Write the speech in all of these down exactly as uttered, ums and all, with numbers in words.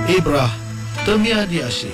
Ibrah Temia di Asyik.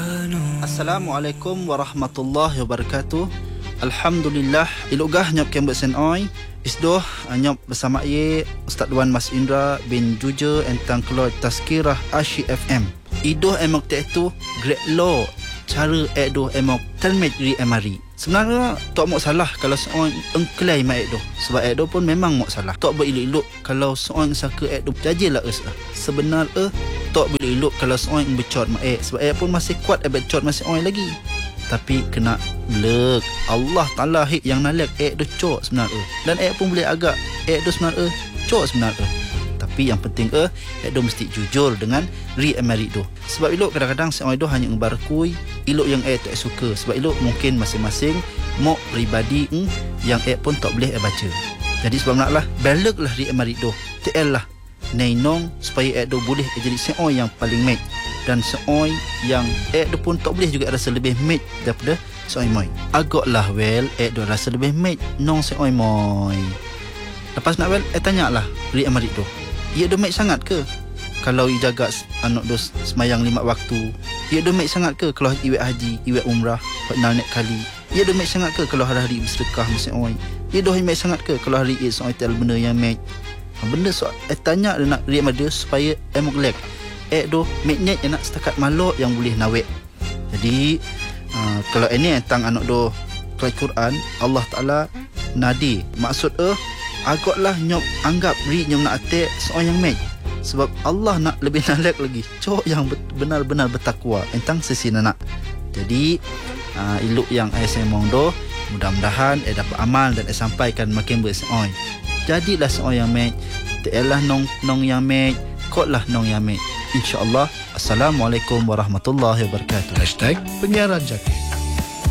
Assalamualaikum warahmatullahi wabarakatuh. Alhamdulillah ilugah nyop kembet sen oi isdoh nyop bersama ye Ustaz Wan Mas Indra bin Juja entang keluar Tazkirah Asyik F M. Idoh emok te tu great law cara edoh emok telmet ri emari. Sebenarnya tak mok salah kalau seorang engklai mai edoh sebab edoh pun memang mok salah. Tak beriluk-iluk kalau seorang saka edoh jajilah es. Sebenarnya tak boleh elok kalau seorang becot mai sebab ayat pun masih kuat becot masih orang lagi. Tapi kena lek Allah Taala hik yang nalek ayat do cok sebenarnya. Dan ayat pun boleh agak ayat do sebenarnya cok sebenarnya. Tapi yang penting eh ayat do mesti jujur dengan ri amari do. Sebab elok kadang-kadang seorang do hanya ngebarkui elok yang ayat tak suka sebab elok mungkin masing-masing mok pribadi mm, yang ayat pun tak boleh baca. Jadi sebab naklah balaglah ri amari do. T L lah Nainong supaya Edo boleh jadi seorang yang paling mate dan seorang yang Edo pun tak boleh juga rasa lebih mate daripada seorang moi. Agaklah well Edo rasa lebih mate nong seorang moi. Lepas nak well eh tanyalah Ri Amarik tu. Ia do mate sangat ke? Kalau i jaga anak dos semayang lima waktu. Ia do mate sangat ke kalau iwet haji, iwet umrah, pernah naik kali. Ia do mate sangat ke kalau hari-hari bersedekah seorang. Ia do mate sangat ke kalau hari Eid seorang tel benda yang mate. Benda so eh tanya dia nak riak dia supaya emok lek eh do magnet yang nak setakat malok yang boleh nawek. Jadi uh, kalau ini tentang anak do kelas Quran Allah Taala nadi maksud eh agaklah nyop anggap ri nyom nak atek seorang yang mek sebab Allah nak lebih nalek lagi cok yang benar-benar bertakwa tentang sisi nak. Jadi uh, iluk yang saya semong do mudah-mudahan eh dapat amal dan eh sampaikan makin berseoi. Jadilah seorang yang mek. Telah nong nong yang mek. Kotlah nong yang mek. InsyaAllah. Assalamualaikum warahmatullahi wabarakatuh. Hashtag Penyiaran Jaki.